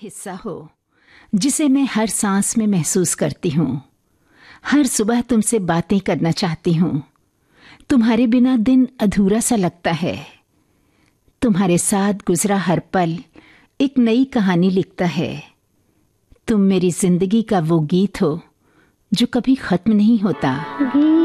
हिस्सा हो जिसे मैं हर सांस में महसूस करती हूँ। हर सुबह तुमसे बातें करना चाहती हूँ। तुम्हारे बिना दिन अधूरा सा लगता है। तुम्हारे साथ गुजरा हर पल एक नई कहानी लिखता है। तुम मेरी जिंदगी का वो गीत हो जो कभी खत्म नहीं होता।